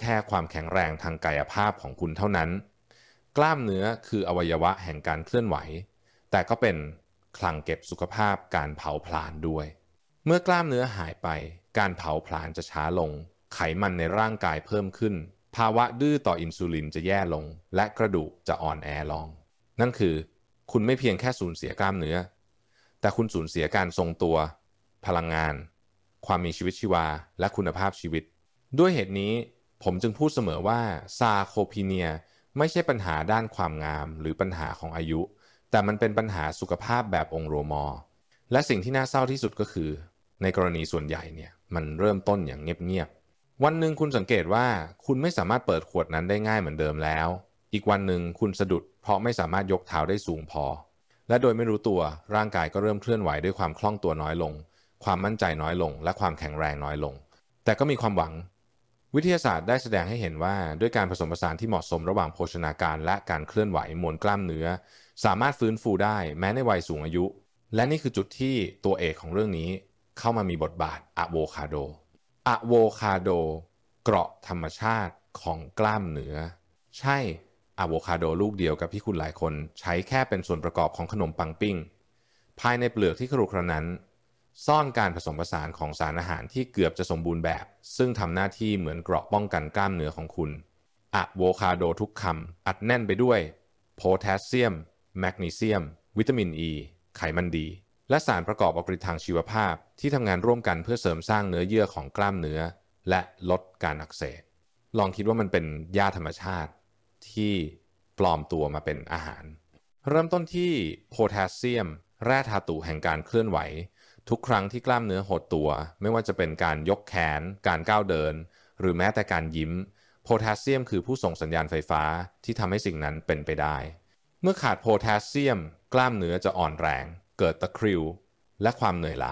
แค่ความแข็งแรงทางกายภาพของคุณเท่านั้นกล้ามเนื้อคืออวัยวะแห่งการเคลื่อนไหวแต่ก็เป็นคลังเก็บสุขภาพการเผาผลาญด้วยเมื่อกล้ามเนื้อหายไปการเผาผลาญจะช้าลงไขมันในร่างกายเพิ่มขึ้นภาวะดื้อต่ออินซูลินจะแย่ลงและกระดูกจะอ่อนแอลงนั่นคือคุณไม่เพียงแค่สูญเสียกล้ามเนื้อแต่คุณสูญเสียการทรงตัวพลังงานความมีชีวิตชีวาและคุณภาพชีวิตด้วยเหตุนี้ผมจึงพูดเสมอว่าซาร์โคพีเนียไม่ใช่ปัญหาด้านความงามหรือปัญหาของอายุแต่มันเป็นปัญหาสุขภาพแบบองค์รวมและสิ่งที่น่าเศร้าที่สุดก็คือในกรณีส่วนใหญ่เนี่ยมันเริ่มต้นอย่างเงียบๆวันหนึ่งคุณสังเกตว่าคุณไม่สามารถเปิดขวดนั้นได้ง่ายเหมือนเดิมแล้วอีกวันหนึ่งคุณสะดุดเพราะไม่สามารถยกเท้าได้สูงพอและโดยไม่รู้ตัวร่างกายก็เริ่มเคลื่อนไหวด้วยความคล่องตัวน้อยลงความมั่นใจน้อยลงและความแข็งแรงน้อยลงแต่ก็มีความหวังวิทยาศาสตร์ได้แสดงให้เห็นว่าด้วยการผสมผสานที่เหมาะสมระหว่างโภชนาการและการเคลื่อนไหวมวลกล้ามเนื้อสามารถฟื้นฟูได้แม้ในวัยสูงอายุและนี่คือจุดที่ตัวเอกของเรื่องนี้เข้ามามีบทบาทอะโวคาโดเกราะธรรมชาติของกล้ามเนื้อใช่อะโวคาโดลูกเดียวกับที่คุณหลายคนใช้แค่เป็นส่วนประกอบของขนมปังปิ้งภายในเปลือกที่ขรุขระนั้นซ่อนการผสมผสานของสารอาหารที่เกือบจะสมบูรณ์แบบซึ่งทำหน้าที่เหมือนเกราะป้องกันกล้ามเนื้อของคุณอะโวคาโดทุกคำอัดแน่นไปด้วยโพแทสเซียมแมกนีเซียมวิตามินอ e, ไขมันดีและสารประกอบออกฤทธิ์ทางชีวภาพที่ทำงานร่วมกันเพื่อเสริมสร้างเนื้อเยื่อของกล้ามเนื้อและลดการอักเสบลองคิดว่ามันเป็นหญ้าธรรมชาติที่ปลอมตัวมาเป็นอาหารเริ่มต้นที่โพแทสเซียมแร่ธาตุแห่งการเคลื่อนไหวทุกครั้งที่กล้ามเนื้อหดตัวไม่ว่าจะเป็นการยกแขนการก้าวเดินหรือแม้แต่การยิ้มโพแทสเซียมคือผู้ส่งสัญญาณไฟฟ้าที่ทำให้สิ่งนั้นเป็นไปได้เมื่อขาดโพแทสเซียมกล้ามเนื้อจะอ่อนแรงเกิดตะคริวและความเหนื่อยล้า